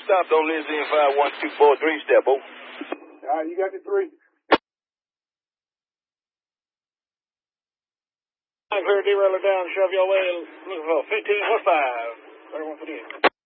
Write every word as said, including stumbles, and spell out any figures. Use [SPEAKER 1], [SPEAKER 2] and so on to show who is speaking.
[SPEAKER 1] stopped on Lindsay and five one two four three step, oh.
[SPEAKER 2] All right, you got the three.
[SPEAKER 3] Clear derailer down, shove your way, looking for fifteen, what's five? thirty-one fifty-eight.